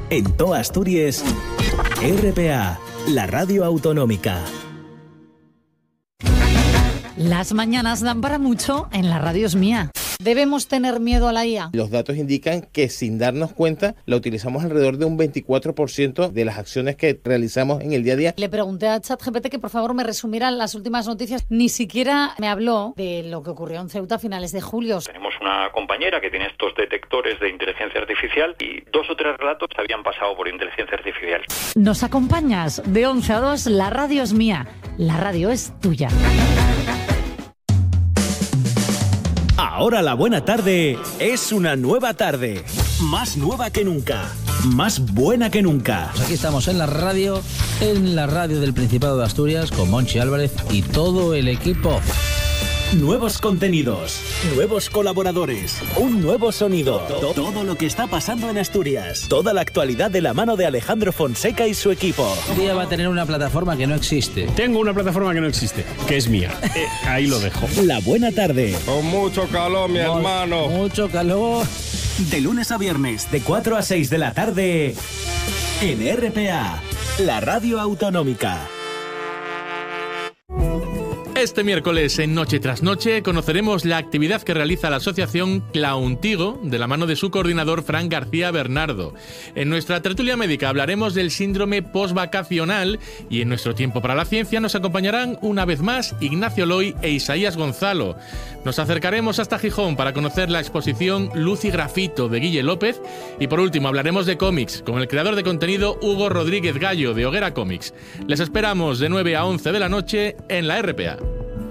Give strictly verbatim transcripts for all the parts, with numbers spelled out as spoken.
En toda Asturias, R P A, la radio autonómica. Las mañanas dan para mucho en la radio es mía. ¿Debemos tener miedo a la I A? Los datos indican que sin darnos cuenta la utilizamos alrededor de un veinticuatro por ciento de las acciones que realizamos en el día a día. Le pregunté a ChatGPT que por favor me resumiera las últimas noticias. Ni siquiera me habló de lo que ocurrió en Ceuta a finales de julio. Tenemos una compañera que tiene estos detectores de inteligencia artificial y dos o tres relatos habían pasado por inteligencia artificial. ¿Nos acompañas? De once a dos, la radio es mía. La radio es tuya. Ahora la buena tarde es una nueva tarde. Más nueva que nunca. Más buena que nunca. Pues aquí estamos en la radio, en la radio del Principado de Asturias, con Monchi Álvarez y todo el equipo. Nuevos contenidos, nuevos colaboradores, un nuevo sonido. Todo lo que está pasando en Asturias. Toda la actualidad de la mano de Alejandro Fonseca y su equipo. Un día va a tener una plataforma que no existe. Tengo una plataforma que no existe, que es mía. Eh, ahí lo dejo. La buena tarde. Con mucho calor, mi Con hermano. Mucho calor. De lunes a viernes, de cuatro a seis de la tarde, en R P A, la radio autonómica. Este miércoles en Noche tras Noche conoceremos la actividad que realiza la asociación Clauntigo de la mano de su coordinador Fran García Bernardo. En nuestra tertulia médica hablaremos del síndrome postvacacional y en nuestro tiempo para la ciencia nos acompañarán una vez más Ignacio Loy e Isaías Gonzalo. Nos acercaremos hasta Gijón para conocer la exposición Luz y Grafito de Guille López y por último hablaremos de cómics con el creador de contenido Hugo Rodríguez Gallo de Hoguera Comics. Les esperamos de nueve a once de la noche en la R P A.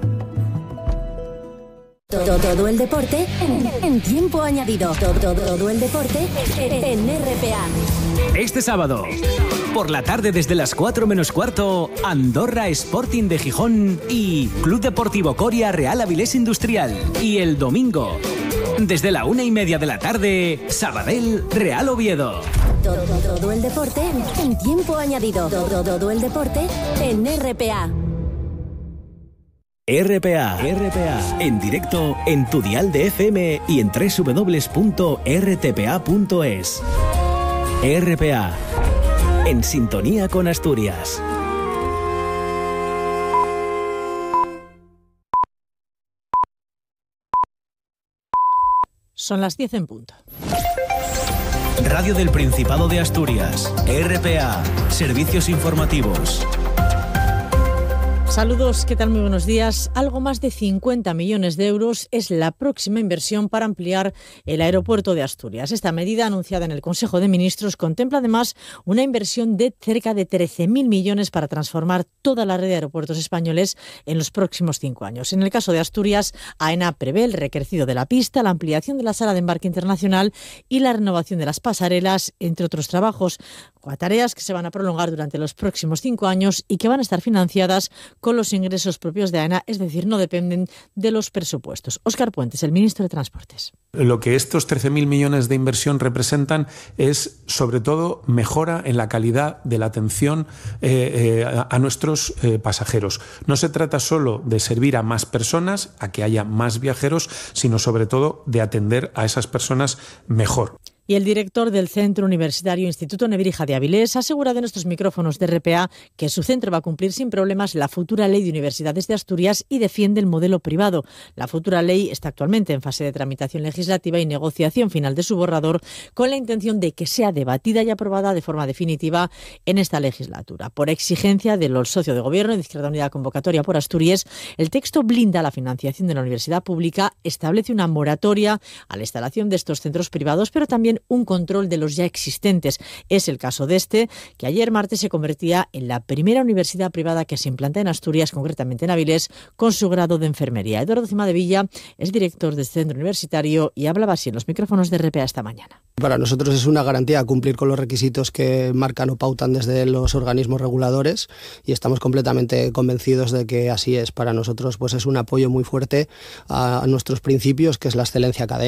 Todo, todo el deporte en, en tiempo añadido. Todo, todo, todo el deporte en R P A. Este sábado, por la tarde desde las cuatro menos cuarto, Andorra Sporting de Gijón y Club Deportivo Coria Real Avilés Industrial. Y el domingo, desde la una y media de la tarde, Sabadell Real Oviedo. Todo, todo el deporte en tiempo añadido. Todo, todo el deporte en R P A. R P A, R P A, en directo en tu dial de F M y en doble u doble u doble u punto r t p a punto es. R P A, en sintonía con Asturias. Son las diez en punto. Radio del Principado de Asturias, R P A, servicios informativos. Saludos, ¿qué tal? Muy buenos días. Algo más de cincuenta millones de euros es la próxima inversión para ampliar el aeropuerto de Asturias. Esta medida, anunciada en el Consejo de Ministros, contempla además una inversión de cerca de trece mil millones para transformar toda la red de aeropuertos españoles en los próximos cinco años. En el caso de Asturias, AENA prevé el recrecido de la pista, la ampliación de la sala de embarque internacional y la renovación de las pasarelas, entre otros trabajos. Tareas que se van a prolongar durante los próximos cinco años y que van a estar financiadas con los ingresos propios de AENA, es decir, no dependen de los presupuestos. Óscar Puentes, el ministro de Transportes. Lo que estos trece mil millones de inversión representan es, sobre todo, mejora en la calidad de la atención eh, eh, a, a nuestros eh, pasajeros. No se trata solo de servir a más personas, a que haya más viajeros, sino sobre todo de atender a esas personas mejor. Y el director del Centro Universitario Instituto Nebrija de Avilés ha asegurado en estos micrófonos de R P A que su centro va a cumplir sin problemas la futura ley de universidades de Asturias y defiende el modelo privado. La futura ley está actualmente en fase de tramitación legislativa y negociación final de su borrador con la intención de que sea debatida y aprobada de forma definitiva en esta legislatura. Por exigencia del socio de gobierno de Izquierda Unida Convocatoria por Asturias, el texto blinda la financiación de la universidad pública, establece una moratoria a la instalación de estos centros privados, pero también un control de los ya existentes. Es el caso de este, que ayer martes se convertía en la primera universidad privada que se implanta en Asturias, concretamente en Avilés, con su grado de enfermería. Eduardo Cimadevilla es director del centro universitario y hablaba así en los micrófonos de R P A esta mañana. Para nosotros es una garantía cumplir con los requisitos que marcan o pautan desde los organismos reguladores y estamos completamente convencidos de que así es. Para nosotros pues es un apoyo muy fuerte a nuestros principios, que es la excelencia académica.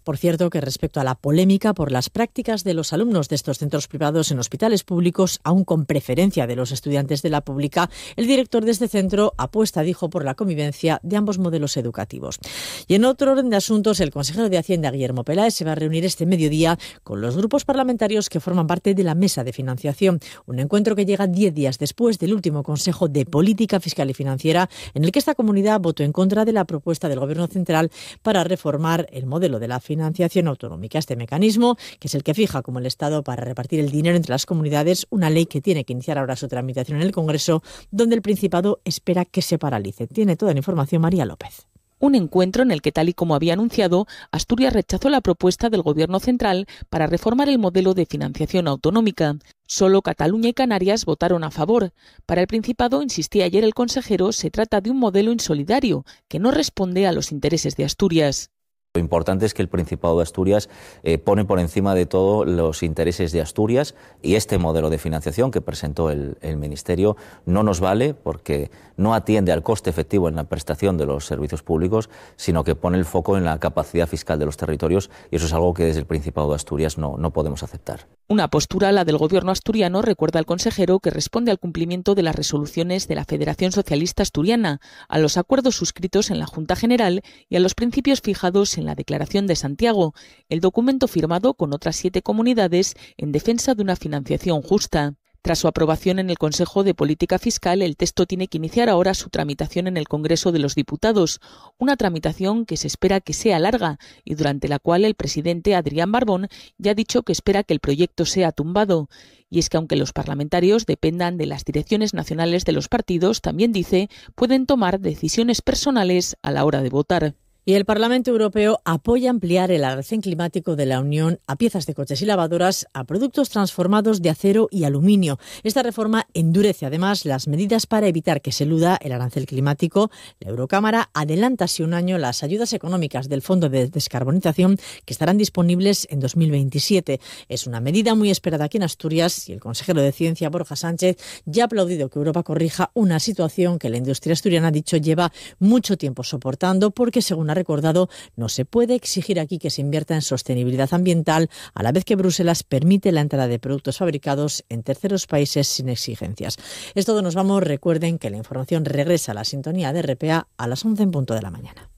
Por cierto, que respecto a la polémica por las prácticas de los alumnos de estos centros privados en hospitales públicos, aún con preferencia de los estudiantes de la pública, el director de este centro apuesta, dijo, por la convivencia de ambos modelos educativos. Y en otro orden de asuntos, el consejero de Hacienda, Guillermo Peláez, se va a reunir este mediodía con los grupos parlamentarios que forman parte de la mesa de financiación, un encuentro que llega diez días después del último Consejo de Política Fiscal y Financiera, en el que esta comunidad votó en contra de la propuesta del Gobierno central para reformar el modelo de la financiación autonómica. Este mecanismo, que es el que fija como el Estado para repartir el dinero entre las comunidades, una ley que tiene que iniciar ahora su tramitación en el Congreso, donde el Principado espera que se paralice. Tiene toda la información María López. Un encuentro en el que, tal y como había anunciado, Asturias rechazó la propuesta del Gobierno central para reformar el modelo de financiación autonómica. Solo Cataluña y Canarias votaron a favor. Para el Principado, insistía ayer el consejero, se trata de un modelo insolidario que no responde a los intereses de Asturias. Lo importante es que el Principado de Asturias eh, pone por encima de todo los intereses de Asturias, y este modelo de financiación que presentó el, el Ministerio no nos vale porque no atiende al coste efectivo en la prestación de los servicios públicos, sino que pone el foco en la capacidad fiscal de los territorios, y eso es algo que desde el Principado de Asturias no, no podemos aceptar. Una postura, la del Gobierno asturiano, recuerda al consejero, que responde al cumplimiento de las resoluciones de la Federación Socialista Asturiana, a los acuerdos suscritos en la Junta General y a los principios fijados en la Declaración de Santiago, el documento firmado con otras siete comunidades en defensa de una financiación justa. Tras su aprobación en el Consejo de Política Fiscal, el texto tiene que iniciar ahora su tramitación en el Congreso de los Diputados, una tramitación que se espera que sea larga y durante la cual el presidente Adrián Barbón ya ha dicho que espera que el proyecto sea tumbado. Y es que aunque los parlamentarios dependan de las direcciones nacionales de los partidos, también dice, pueden tomar decisiones personales a la hora de votar. Y el Parlamento Europeo apoya ampliar el almacén climático de la Unión a piezas de coches y lavadoras, a productos transformados de acero y aluminio. Esta reforma endurece además las medidas para evitar que se eluda el arancel climático. La Eurocámara adelanta así un año las ayudas económicas del Fondo de Descarbonización, que estarán disponibles en dos mil veintisiete. Es una medida muy esperada aquí en Asturias, y el consejero de Ciencia, Borja Sánchez, ya ha aplaudido que Europa corrija una situación que la industria asturiana, ha dicho, lleva mucho tiempo soportando, porque, según ha recordado, no se puede exigir aquí que se invierta en sostenibilidad ambiental, a la vez que Bruselas permite la entrada de productos fabricados en terceros países sin exigencias. Es todo, nos vamos. Recuerden que la información regresa a la sintonía de R P A a las once en punto de la mañana.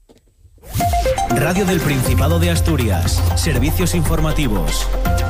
Radio del Principado de Asturias. Servicios informativos.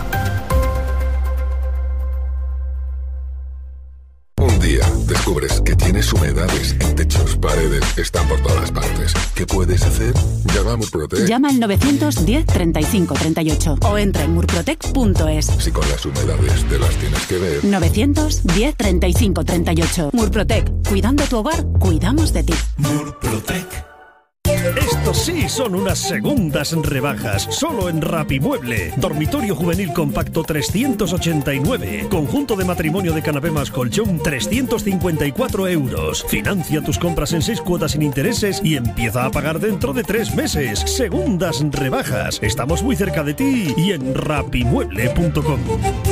Un día descubres que tienes humedades en techos, paredes, están por todas partes. ¿Qué puedes hacer? Llama a Murprotec. Llama al novecientos diez treinta y cinco treinta y ocho o entra en murprotec punto es. Si con las humedades te las tienes que ver. novecientos diez treinta y cinco treinta y ocho. Murprotec. Cuidando tu hogar, cuidamos de ti. Murprotec. Estos sí son unas segundas rebajas, solo en Rapimueble. Dormitorio juvenil compacto trescientos ochenta y nueve. Conjunto de matrimonio de canapé más colchón trescientos cincuenta y cuatro euros. Financia tus compras en seis cuotas sin intereses y empieza a pagar dentro de tres meses. Segundas rebajas. Estamos muy cerca de ti y en rapimueble punto com.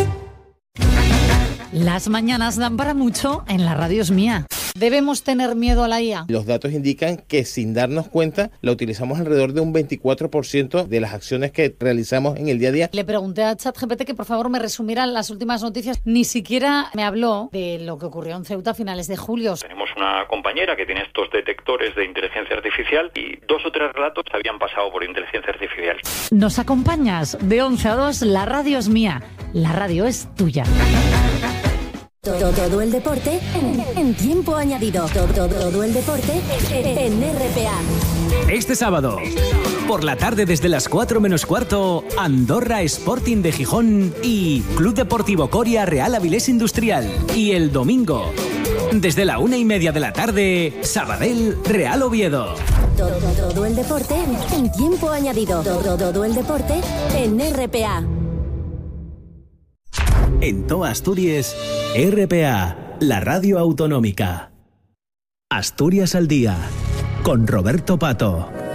Las mañanas dan para mucho en La Radio es Mía. ¿Debemos tener miedo a la I A? Los datos indican que, sin darnos cuenta, la utilizamos alrededor de un veinticuatro por ciento de las acciones que realizamos en el día a día. Le pregunté a ChatGPT que por favor me resumiera las últimas noticias. Ni siquiera me habló de lo que ocurrió en Ceuta a finales de julio. Tenemos una compañera que tiene estos detectores de inteligencia artificial y dos o tres relatos habían pasado por inteligencia artificial. ¿Nos acompañas? De once a dos, La Radio es Mía. La radio es tuya. Todo, todo el deporte en, en tiempo añadido. Todo, todo, todo el deporte en R P A. Este sábado, por la tarde desde las cuatro menos cuarto, Andorra Sporting de Gijón y Club Deportivo Coria Real Avilés Industrial. Y el domingo, desde la una y media de la tarde, Sabadell Real Oviedo. Todo, todo el deporte en tiempo añadido. Todo, todo el deporte en R P A. En toda Asturias, R P A, la radio autonómica. Asturias al día, con Roberto Pato.